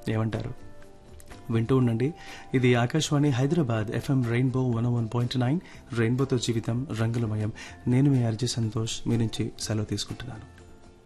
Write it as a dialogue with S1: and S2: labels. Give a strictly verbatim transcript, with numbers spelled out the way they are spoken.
S1: ఏమంటారు? వింటూ ఉండండి. ఇది Akashvani Hyderabad FM rainbow one one point nine. రెయిన్బోతో జీవితం రంగులమయం. నేను మీ అర్జీ సంతోష్ మీ నుంచి సెలవు తీసుకుంటున్నాను.